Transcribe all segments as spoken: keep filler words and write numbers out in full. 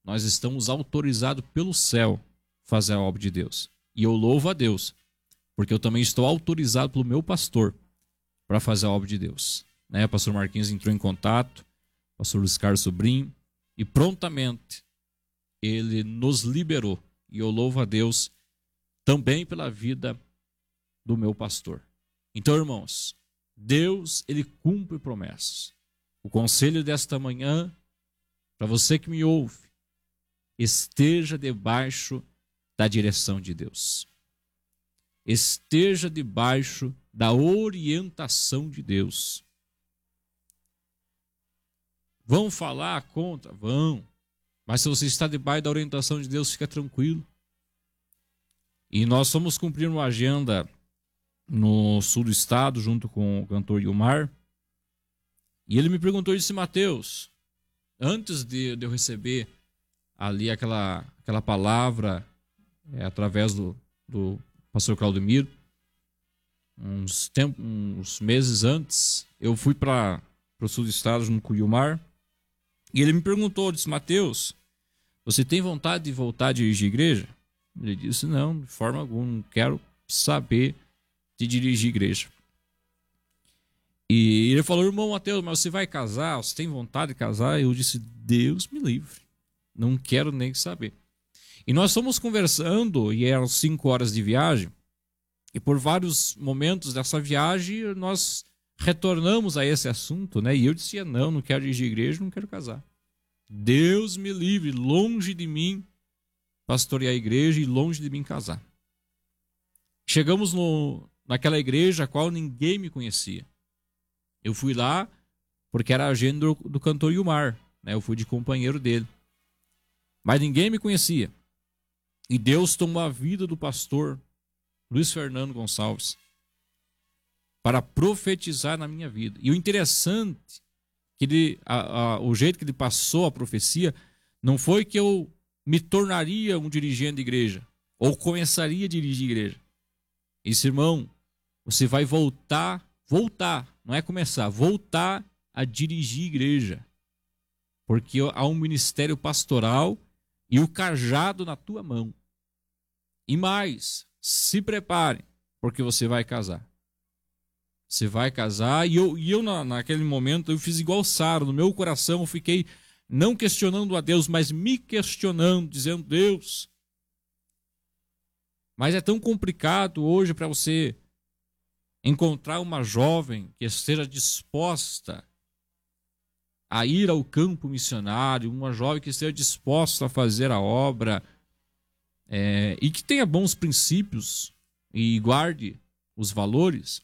nós estamos autorizados pelo céu a fazer a obra de Deus. E eu louvo a Deus, porque eu também estou autorizado pelo meu pastor para fazer a obra de Deus. Né? O pastor Marquinhos entrou em contato, o pastor Luiz Carlos Sobrinho, e prontamente ele nos liberou. E eu louvo a Deus também pela vida do meu pastor. Então, irmãos, Deus, ele cumpre promessas. O conselho desta manhã, para você que me ouve, esteja debaixo da direção de Deus. Esteja debaixo da orientação de Deus. Vão falar contra? Vão. Mas se você está debaixo da orientação de Deus, fica tranquilo. E nós fomos cumprir uma agenda no sul do estado, junto com o cantor Gilmar. E ele me perguntou, disse, Mateus, antes de, de eu receber ali aquela, aquela palavra, é, através do, do pastor Claudemiro, uns, tempo, uns meses antes, eu fui para o sul do estado junto com o Gilmar. E ele me perguntou, disse, Mateus, você tem vontade de voltar a dirigir igreja? Ele disse, não, de forma alguma, não quero saber de dirigir igreja. E ele falou, irmão Mateus, mas você vai casar? Você tem vontade de casar? Eu disse, Deus me livre, não quero nem saber. E nós fomos conversando, e eram cinco horas de viagem, e por vários momentos dessa viagem, nós retornamos a esse assunto, né? E eu dizia, não, não quero dirigir igreja, não quero casar. Deus me livre, longe de mim pastorear a igreja e longe de mim casar. Chegamos no, naquela igreja a qual ninguém me conhecia. Eu fui lá porque era a agenda do, do cantor Gilmar, né? Eu fui de companheiro dele. Mas ninguém me conhecia. E Deus tomou a vida do pastor Luiz Fernando Gonçalves para profetizar na minha vida. E o interessante, que ele, a, a, o jeito que ele passou a profecia, não foi que eu me tornaria um dirigente de igreja, ou começaria a dirigir igreja. Esse irmão, você vai voltar, voltar, não é começar, voltar a dirigir igreja. Porque há um ministério pastoral e o cajado na tua mão. E mais, se prepare, porque você vai casar. Você vai casar, e eu, e eu na, naquele momento, eu fiz igual Sara, no meu coração eu fiquei não questionando a Deus, mas me questionando, dizendo, Deus, mas é tão complicado hoje para você encontrar uma jovem que esteja disposta a ir ao campo missionário, uma jovem que esteja disposta a fazer a obra, é, e que tenha bons princípios e guarde os valores.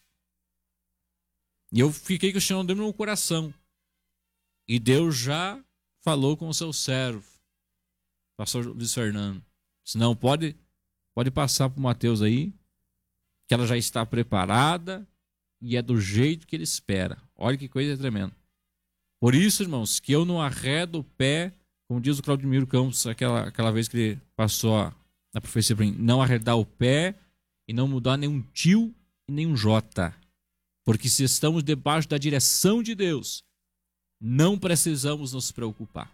E eu fiquei questionando dentro do meu coração. E Deus já falou com o seu servo, pastor Luiz Fernando. Se não, pode, pode passar para o Mateus aí, que ela já está preparada e é do jeito que ele espera. Olha que coisa tremenda. Por isso, irmãos, que eu não arredo o pé, como diz o Claudemiro Campos, aquela, aquela vez que ele passou a, a profecia para mim, não arredar o pé e não mudar nenhum tio e nenhum jota. Porque se estamos debaixo da direção de Deus, não precisamos nos preocupar.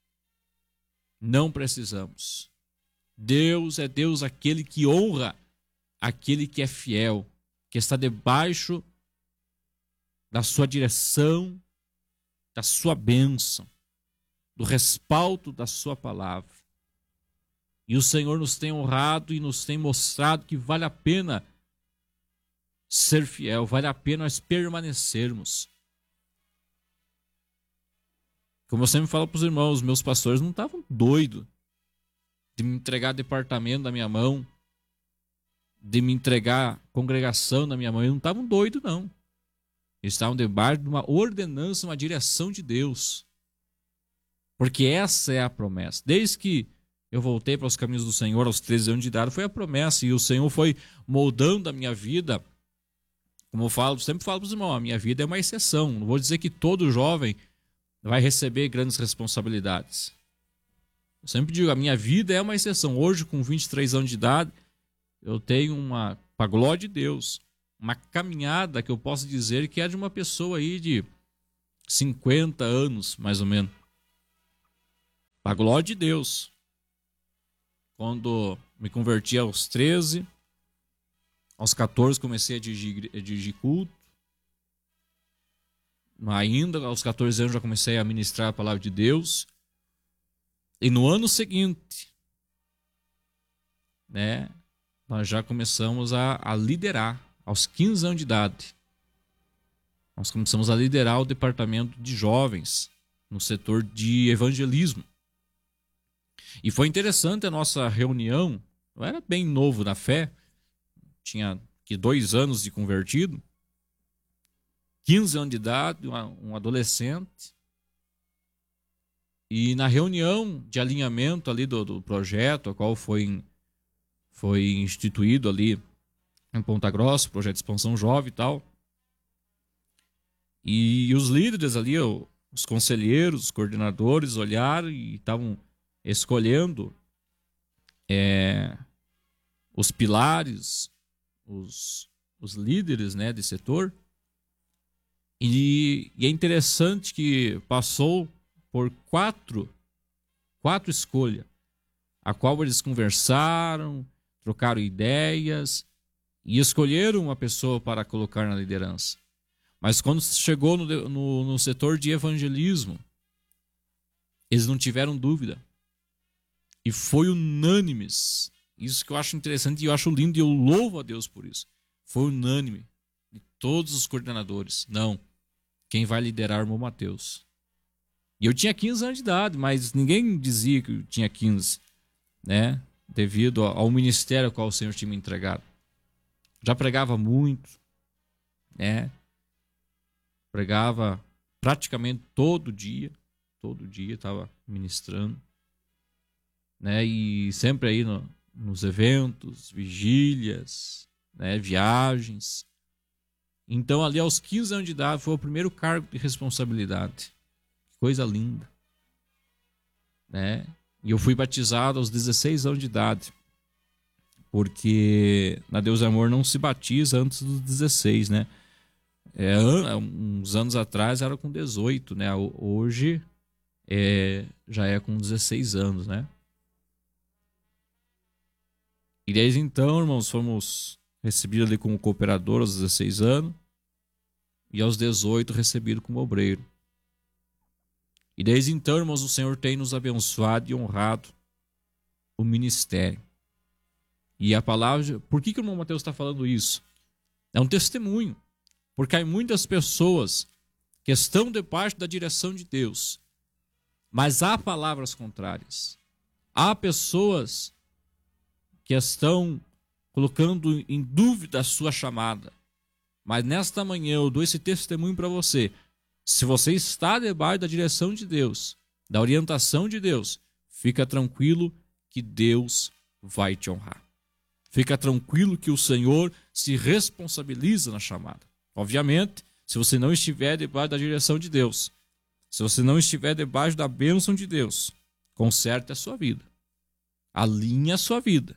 Não precisamos. Deus é Deus aquele que honra aquele que é fiel, que está debaixo da sua direção, da sua bênção, do respaldo da sua palavra. E o Senhor nos tem honrado e nos tem mostrado que vale a pena ser fiel, vale a pena nós permanecermos. Como eu sempre falo para os irmãos, meus pastores não estavam doidos de me entregar departamento na minha mão, de me entregar congregação na minha mão. Eles não estavam doidos, não. Eles estavam debaixo de uma ordenança, uma direção de Deus. Porque essa é a promessa. Desde que eu voltei para os caminhos do Senhor aos treze anos de idade, foi a promessa. E o Senhor foi moldando a minha vida. Como eu falo, sempre falo para os irmãos, a minha vida é uma exceção. Não vou dizer que todo jovem vai receber grandes responsabilidades. Eu sempre digo, a minha vida é uma exceção. Hoje, com vinte e três anos de idade, eu tenho uma, para a glória de Deus, uma caminhada que eu posso dizer que é de uma pessoa aí de cinquenta anos, mais ou menos. A glória de Deus. Quando me converti aos treze, aos quatorze comecei a dirigir, a dirigir culto. Ainda aos quatorze anos já comecei a ministrar a palavra de Deus. E no ano seguinte, né, nós já começamos a, a liderar, aos quinze anos de idade. Nós começamos a liderar o departamento de jovens no setor de evangelismo. E foi interessante a nossa reunião. Eu era bem novo na fé, tinha que dois anos de convertido, quinze anos de idade, um adolescente. E na reunião de alinhamento ali do, do projeto, a qual foi, foi instituído ali em Ponta Grossa, projeto de expansão jovem e tal. E os líderes ali, os conselheiros, os coordenadores olharam e estavam escolhendo é, os pilares, os, os líderes, né, de setor. E, e é interessante que passou por quatro, quatro escolhas, a qual eles conversaram, trocaram ideias e escolheram uma pessoa para colocar na liderança. Mas quando chegou no, no, no setor de evangelismo, eles não tiveram dúvida. E foi unânimes. Isso que eu acho interessante e eu acho lindo e eu louvo a Deus por isso. Foi unânime de todos os coordenadores. Não, quem vai liderar é o irmão Mateus. E eu tinha quinze anos de idade, mas ninguém dizia que eu tinha quinze, né? Devido ao ministério ao qual o Senhor tinha me entregado. Já pregava muito, né? Pregava praticamente todo dia, todo dia estava ministrando, né? E sempre aí no, nos eventos, vigílias, né? Viagens. Então ali aos quinze anos de idade foi o primeiro cargo de responsabilidade. Coisa linda, né? E eu fui batizado aos dezesseis anos de idade, porque na Deus é Amor não se batiza antes dos dezesseis, né? É, uns anos atrás era com dezoito, né? Hoje é, já é com dezesseis anos, né? E desde então, irmãos, fomos recebidos ali como cooperador aos dezesseis anos e aos dezoito recebido como obreiro. E desde então, irmãos, o Senhor tem nos abençoado e honrado o ministério. E a palavra... Por que, que o irmão Mateus está falando isso? É um testemunho. Porque há muitas pessoas que estão debaixo da direção de Deus, mas há palavras contrárias. Há pessoas que estão colocando em dúvida a sua chamada. Mas nesta manhã eu dou esse testemunho para você. Se você está debaixo da direção de Deus, da orientação de Deus, fica tranquilo que Deus vai te honrar. Fica tranquilo que o Senhor se responsabiliza na chamada. Obviamente, se você não estiver debaixo da direção de Deus, se você não estiver debaixo da bênção de Deus, conserte a sua vida. Alinhe a sua vida.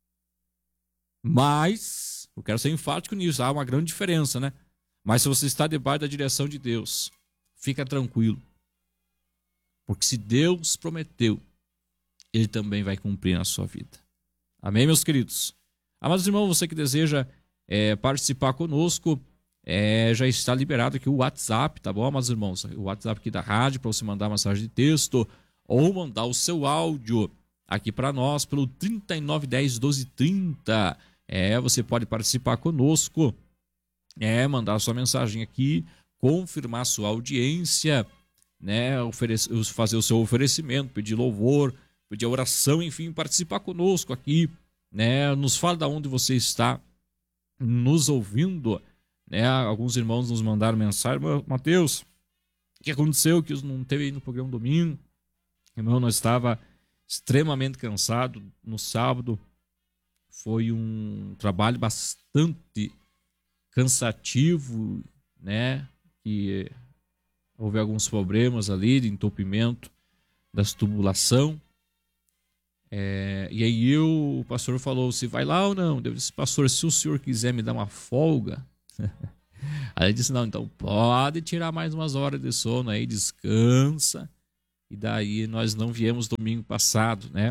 Mas, eu quero ser enfático nisso, há uma grande diferença, né? Mas se você está debaixo da direção de Deus, fica tranquilo. Porque se Deus prometeu, Ele também vai cumprir na sua vida. Amém, meus queridos? Amados irmãos, você que deseja é, participar conosco, é, já está liberado aqui o WhatsApp, tá bom, amados irmãos? O WhatsApp aqui da rádio, para você mandar mensagem de texto ou mandar o seu áudio aqui para nós pelo trinta e nove dez, doze trinta. É, você pode participar conosco, é, mandar sua mensagem aqui, confirmar sua audiência, né, oferecer, fazer o seu oferecimento, pedir louvor, pedir oração, enfim, participar conosco aqui, né, nos fala de onde você está nos ouvindo, né, alguns irmãos nos mandaram mensagem, Mateus, o que aconteceu que não teve aí no programa domingo? Irmão, nós estava extremamente cansado no sábado, foi um trabalho bastante cansativo, né, que houve alguns problemas ali de entupimento das tubulação, é, e aí eu, o pastor falou, se vai lá ou não? Eu disse, pastor, se o senhor quiser me dar uma folga, aí ele disse, não, então pode tirar mais umas horas de sono aí, descansa, e daí nós não viemos domingo passado, né?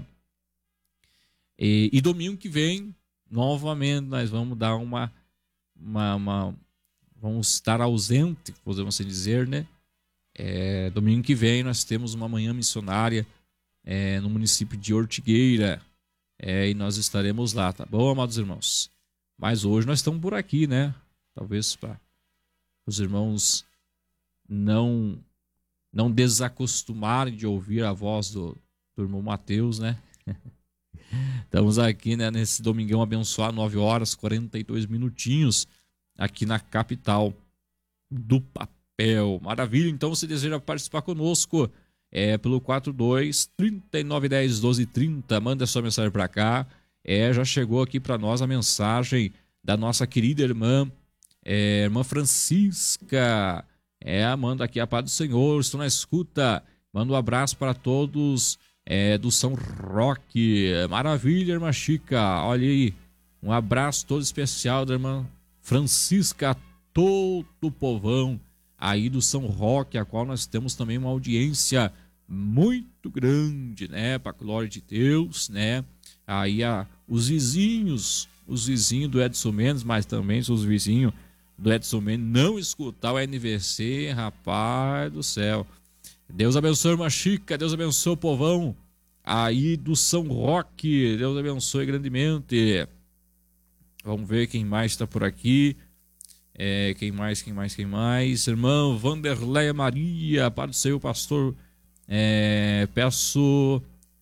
E, e domingo que vem, novamente, nós vamos dar uma, uma, uma vamos estar ausente, podemos assim dizer, né? É, domingo que vem nós temos uma manhã missionária é, no município de Ortigueira, é, e nós estaremos lá, tá bom, amados irmãos? Mas hoje nós estamos por aqui, né? Talvez para os irmãos não não desacostumarem de ouvir a voz do, do irmão Mateus, né? Estamos aqui, né, nesse domingão abençoado, nove horas e quarenta e dois minutinhos, aqui na capital do papel. Maravilha, então você deseja participar conosco, é pelo quatro dois, trinta e nove, dez, doze, trinta, manda sua mensagem para cá. É, já chegou aqui para nós a mensagem da nossa querida irmã, é, irmã Francisca. É, manda aqui a paz do Senhor, estou na escuta. Manda um abraço para todos é, do São Roque. Maravilha, irmã Chica. Olha aí, um abraço todo especial da irmã Francisca a todo o povão aí do São Roque, a qual nós temos também uma audiência muito grande, né? Para a glória de Deus, né? Aí a, os vizinhos, os vizinhos do Edson Mendes, mas também os vizinhos do Edson Mendes não escutar o N V C, rapaz do céu. Deus abençoe, irmã Chica, Deus abençoe o povão aí do São Roque, Deus abençoe grandemente. Vamos ver quem mais está por aqui. É, quem mais, quem mais, quem mais? Irmã Vanderleia Maria, Pai do Senhor, pastor. É, peço,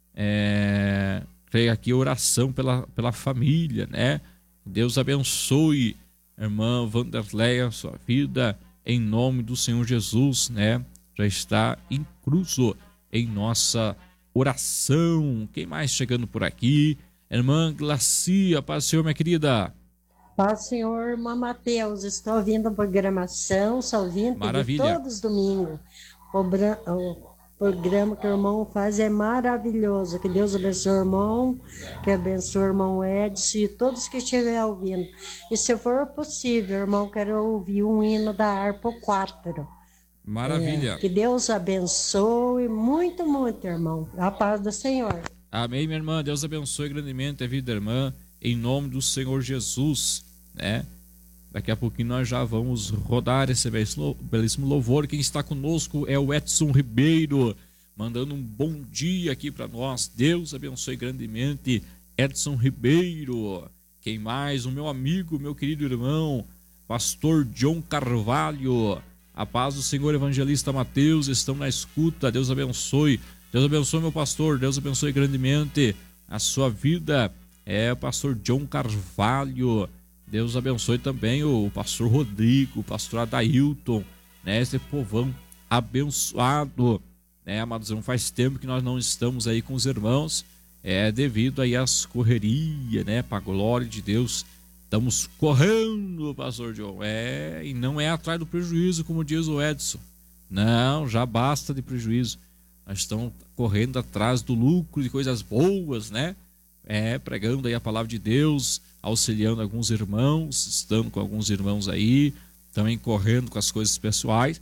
é, creio aqui, oração pela, pela família, né? Deus abençoe, irmã Vanderleia, sua vida, em nome do Senhor Jesus, né? Já está incluso em nossa oração. Quem mais chegando por aqui? Irmã Glacia, paz do Senhor, minha querida. Paz, Senhor, irmã Mateus, estou ouvindo a programação, só ouvindo de todos os domingos. O, bra... o programa que o irmão faz é maravilhoso. Que Deus abençoe o irmão, que abençoe o irmão Edson e todos que estiverem ouvindo. E se for possível, irmão, quero ouvir um hino da harpa quatro. Maravilha. É, que Deus abençoe muito, muito, irmão. A paz do Senhor. Amém, minha irmã. Deus abençoe grandemente a vida da irmã, em nome do Senhor Jesus, né? Daqui a pouquinho nós já vamos rodar esse belíssimo louvor. Quem está conosco é o Edson Ribeiro, mandando um bom dia aqui para nós. Deus abençoe grandemente Edson Ribeiro. Quem mais? O meu amigo, meu querido irmão, pastor John Carvalho. A paz do Senhor, evangelista Mateus, estão na escuta. Deus abençoe. Deus abençoe meu pastor. Deus abençoe grandemente a sua vida. É o pastor John Carvalho. Deus abençoe também o pastor Rodrigo, o pastor Adailton, né? Esse povão abençoado, né, amados irmãos? Faz tempo que nós não estamos aí com os irmãos, é devido aí às correrias, né? Para a glória de Deus, estamos correndo, pastor John, é, e não é atrás do prejuízo, como diz o Edson. Não, já basta de prejuízo. Nós estamos correndo atrás do lucro, de coisas boas, né? É, pregando aí a palavra de Deus, auxiliando alguns irmãos, estando com alguns irmãos aí, também correndo com as coisas pessoais,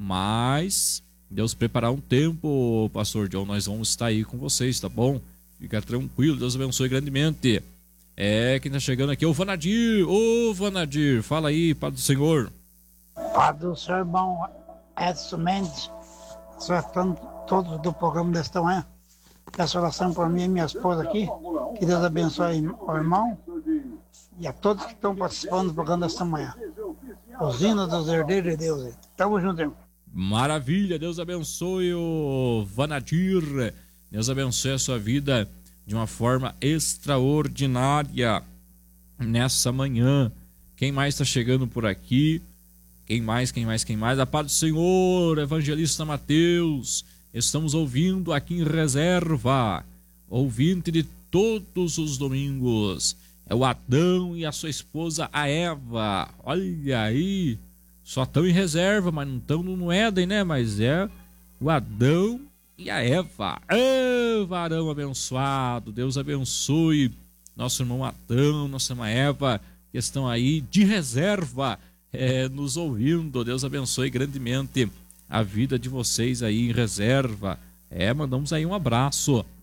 mas Deus preparar um tempo, pastor John, nós vamos estar aí com vocês, tá bom? Fica tranquilo, Deus abençoe grandemente. É, quem tá chegando aqui é o Vanadir. Ô Vanadir, fala aí, Pai do Senhor. Pai do Senhor, irmão Edson Mendes, tratando todos do programa desta manhã. Peço oração por mim e minha esposa aqui. Que Deus abençoe o irmão e a todos que estão participando do programa desta manhã. Os hinos dos herdeiros de Deus. Tamo junto, irmão. Maravilha, Deus abençoe o Vanadir. Deus abençoe a sua vida de uma forma extraordinária nessa manhã. Quem mais está chegando por aqui? Quem mais, quem mais, quem mais? A paz do Senhor, evangelista Mateus. Estamos ouvindo aqui em reserva, ouvinte de todos os domingos. É o Adão e a sua esposa, a Eva. Olha aí, só estão em reserva, mas não estão no Éden, né? Mas é o Adão e a Eva. Ê, varão abençoado, Deus abençoe nosso irmão Adão, nossa irmã Eva, que estão aí de reserva, é, nos ouvindo. Deus abençoe grandemente a vida de vocês aí em reserva. É, mandamos aí um abraço.